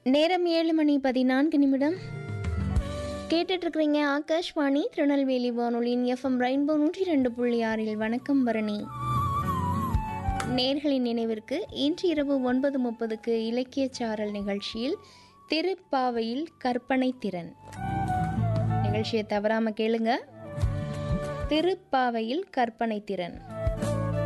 நேரம் 7:14 கேட்டுட்டு இருக்கிறீங்க ஆகாஷ்வாணி திருநெல்வேலி வானொலியின் எஃப்எம் ரெயின்போ 102.6 வணக்கம் பரணி. நேர்களின் நினைவிற்கு இன்று இரவு 9:30 இலக்கிய சாரல் நிகழ்ச்சியில் திருப்பாவையில் கற்பனை திறன் நிகழ்ச்சியை தவறாம கேளுங்க. திருப்பாவையில் கற்பனை திறன்